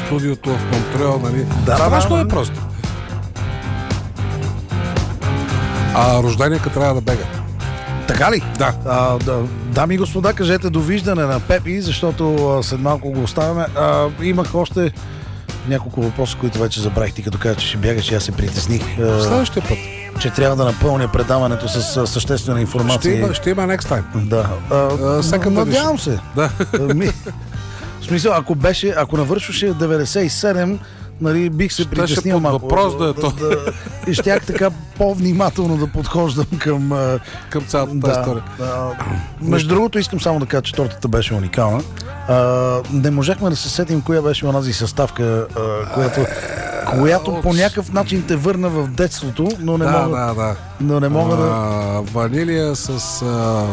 студиото в Монтреал, нали? Да, Страшно да, е просто. А рожденика трябва да бега. Така ли? Да. Дами и господа, кажете довиждане на Пепи, защото след малко го оставяме. Имах още няколко въпроса, които вече забравих. Ти като каза, че ще бягаш, аз се притесних. Следващия път. Че трябва да напълня предаването с съществена информация. Ще има next time. Да. Надявам се. Да. В смисъл, ако навършваше 97, нали, бих се притеснил малко. Въпрос да е то. И щях така по-внимателно да подхождам към цялата тази история. Между другото, искам само да кажа, че тортата беше уникална. Не можехме да се сетим коя беше онази съставка, която по някакъв начин те върна в детството, но не мога. Но не мога да. Ванилия с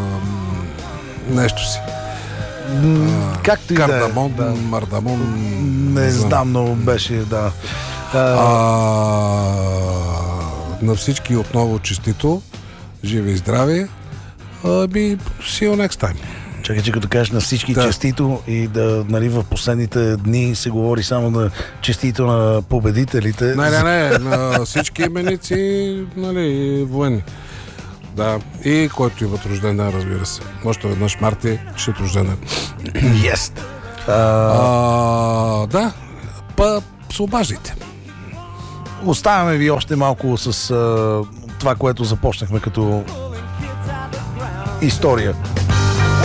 нещо си. Както и да е. Кардамон, мардамон. Не знам, но беше, да. На всички отново честито. Живи и здраве. See you next time. Чакай, че като кажеш на всички честито и да, нали, в последните дни се говори само на честито на победителите. Не, на всички именици, нали, военни. Да, и който имат рожден ден, разбира се. Още веднъж Марти, ще е рожден ден. Yes. Да, се обаждайте. Оставяме ви още малко с това, което започнахме като история.